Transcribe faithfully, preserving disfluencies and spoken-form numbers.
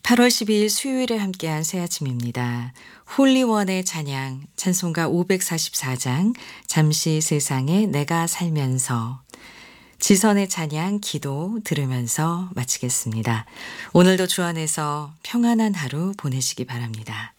팔월 십이일 수요일에 함께한 새 아침입니다. 홀리원의 찬양, 찬송가 오백사십사장, 잠시 세상에 내가 살면서, 지선의 찬양, 기도 들으면서 마치겠습니다. 오늘도 주 안에서 평안한 하루 보내시기 바랍니다.